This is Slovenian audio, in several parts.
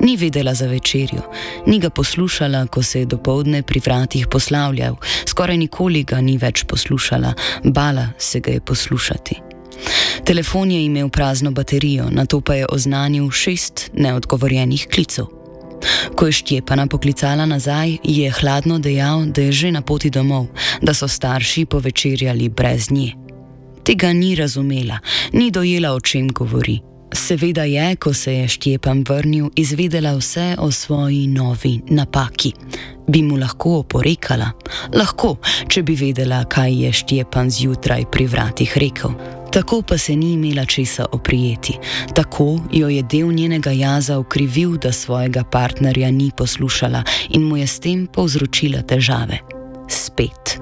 Ni vedela za večerjo, ni ga poslušala, ko se je dopoldne pri vratih poslavljal, skoraj nikoli ga ni več poslušala, bala se ga je poslušati. Telefon je imel prazno baterijo, nato pa je oznanil 6 neodgovorjenih klicev. Ko je Štjepana poklicala nazaj, je hladno dejal, da je že na poti domov, da so starši povečerjali brez nje. Tega ni razumela, ni dojela, o čem govori. Seveda je, ko se je Štjepan vrnil, izvedela vse o svoji novi napaki. Bi mu lahko oporekala? Lahko, če bi vedela, kaj je Štjepan zjutraj pri vratih rekel. Tako pa se ni imela česa oprijeti. Tako jo je del njenega jaza ukrivil, da svojega partnerja ni poslušala in mu je s tem povzročila težave. Spet.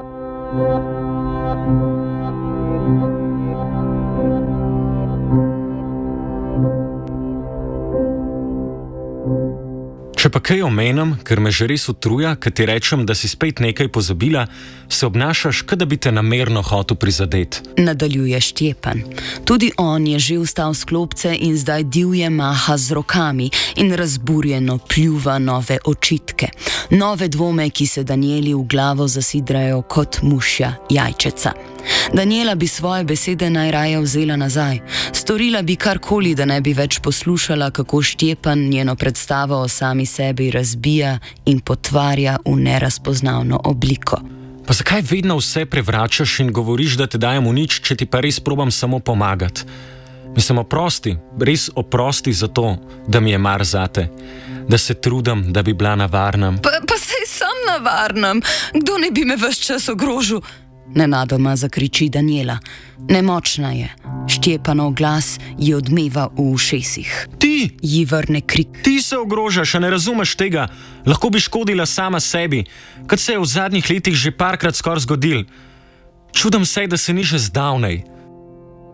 Če pa kaj omenim, ker me že res utruja, ker ti rečem, da si spet nekaj pozabila, se obnašaš, kot da bi te namerno hotel prizadeti. Nadaljuje Štjepan. Tudi on je že vstal s klopce in zdaj divje maha z rokami in razburjeno pljuva nove očitke. Nove dvome, ki se Danijeli v glavo zasidrajo kot mušja jajčeca. Danijela bi svoje besede najraje vzela nazaj. Storila bi karkoli, da ne bi več poslušala, kako Štjepan njeno predstavo o sami sebi razbija in potvarja v nerazpoznavno obliko. Pa zakaj vedno vse prevračaš in govoriš, da te dajem v nič, če ti pa res probam samo pomagati? Mislim, oprosti, res oprosti za to, da mi je mar zate, da se trudim, da bi bila na varnem. Pa saj sem na varnem, kdo ne bi me ves čas ogrožil? Nenadoma zakriči Danijela. Nemočna je. Štjepanov glas ji odmeva v ušesih. Ti! Ji vrne krik. Ti se ogrožaš, a ne razumeš tega? Lahko bi škodila sama sebi, kot se je v zadnjih letih že parkrat skoraj zgodil. Čudem se, da se ni že zdavnej.